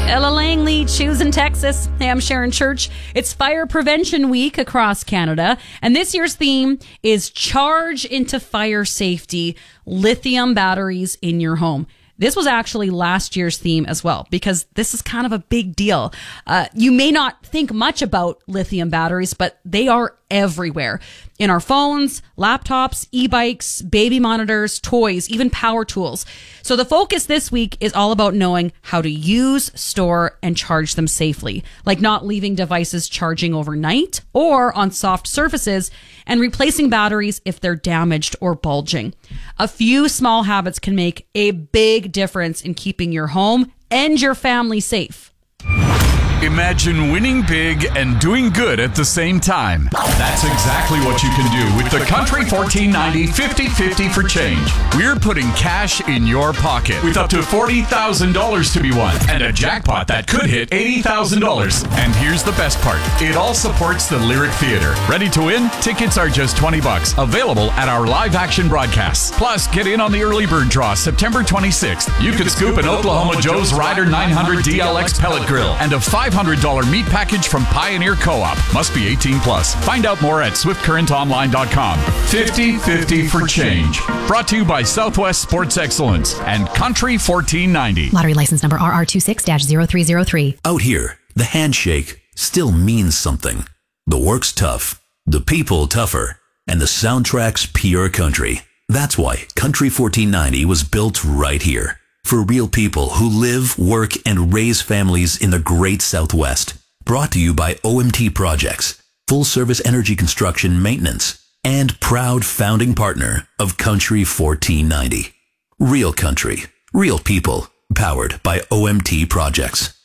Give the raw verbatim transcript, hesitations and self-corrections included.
Ella Langley, choosing Texas. Hey, I'm Sharon Church. It's Fire Prevention Week across Canada, and this year's theme is Charge into Fire Safety, lithium batteries in your home. This was actually last year's theme as well, because this is kind of a big deal. Uh, you may not think much about lithium batteries, but they are everywhere. In our phones, laptops, e-bikes, baby monitors, toys, even power tools. So the focus this week is all about knowing how to use, store, and charge them safely, like not leaving devices charging overnight or on soft surfaces, and replacing batteries if they're damaged or bulging. A few small habits can make a big difference in keeping your home and your family safe. Imagine winning big and doing good at the same time. That's exactly what you can do with the Country fourteen ninety fifty fifty for change. We're putting cash in your pocket with up to forty thousand dollars to be won and a jackpot that could hit eighty thousand dollars. And here's the best part. It all supports the Lyric Theatre. Ready to win? Tickets are just twenty bucks. Available at our live action broadcasts. Plus, get in on the early bird draw September twenty-sixth. You could scoop an Oklahoma Joe's Rider nine hundred D L X pellet grill and a five hundred dollars meat package from Pioneer Co-op. Must be eighteen plus. Find out more at swift current online dot com. fifty fifty for change. Brought to you by Southwest Sports Excellence and Country fourteen ninety. Lottery license number R R two six dash zero three zero three. Out here, the handshake still means something. The work's tough, the people tougher, and the soundtrack's pure country. That's why Country fourteen ninety was built right here. For real people who live, work, and raise families in the great Southwest. Brought to you by O M T Projects, full service energy construction maintenance, and proud founding partner of Country fourteen ninety. Real country, real people, powered by O M T Projects.